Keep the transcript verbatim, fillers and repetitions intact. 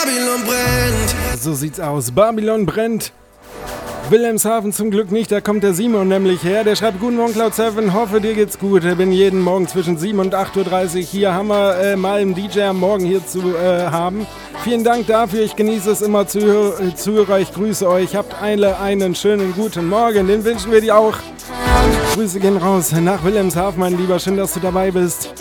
Babylon brennt. So sieht's aus. Babylon brennt. Wilhelmshaven zum Glück nicht, da kommt der Simon nämlich her. Der schreibt: Guten Morgen, Cloud sieben, hoffe dir geht's gut. Ich bin jeden Morgen zwischen sieben und acht Uhr dreißig hier. Haben wir äh, mal einen D J am Morgen hier zu äh, haben. Vielen Dank dafür, ich genieße es immer, Zuhörer, Zuhörer, ich grüße euch. Habt alle einen schönen guten Morgen, den wünschen wir dir auch. Grüße gehen raus nach Wilhelmshaven, mein Lieber, schön, dass du dabei bist.